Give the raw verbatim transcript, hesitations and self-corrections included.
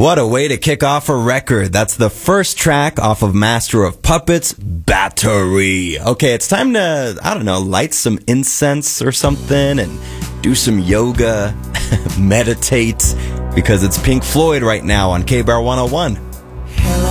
What a way to kick off a record. That's the first track off of Master of Puppets, Battery. Okay, it's time to, I don't know, light some incense or something and do some yoga, meditate, because it's Pink Floyd right now on K-Bar one oh one.